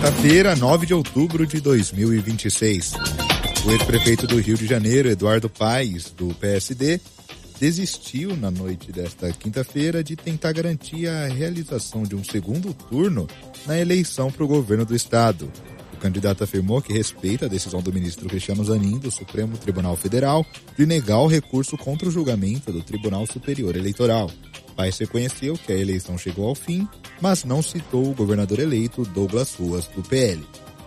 Quarta-feira, 9 de outubro de 2026. O ex-prefeito do Rio de Janeiro, Eduardo Paes, do PSD, desistiu na noite desta quinta-feira de tentar garantir a realização de um segundo turno na eleição para o governo do estado. O candidato afirmou que respeita a decisão do ministro Cristiano Zanin, do Supremo Tribunal Federal, de negar o recurso contra o julgamento do Tribunal Superior Eleitoral. Paes reconheceu que a eleição chegou ao fim, mas não citou o governador eleito Douglas Ruas, do PL.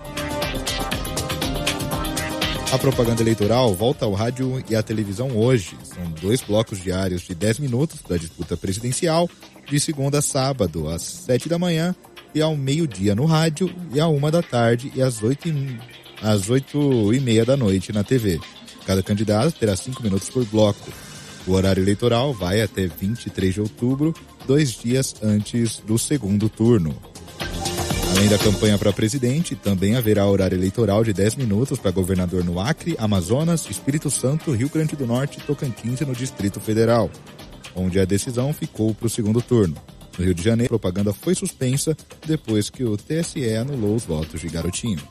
A propaganda eleitoral volta ao rádio e à televisão hoje. São 2 blocos diários de 10 minutos da disputa presidencial, de segunda a sábado, às 7 da manhã e ao meio-dia no rádio, e à 1 da tarde e às 8h30 da noite na TV. Cada candidato terá 5 minutos por bloco. O horário eleitoral vai até 23 de outubro, 2 dias antes do segundo turno. Além da campanha para presidente, também haverá horário eleitoral de 10 minutos para governador no Acre, Amazonas, Espírito Santo, Rio Grande do Norte, Tocantins e no Distrito Federal, onde a decisão ficou para o segundo turno. No Rio de Janeiro, a propaganda foi suspensa depois que o TSE anulou os votos de Garotinho.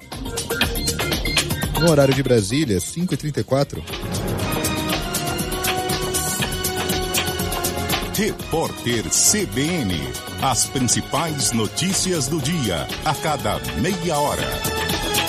No horário de Brasília, 5h34. Repórter CBN. As principais notícias do dia, a cada meia hora.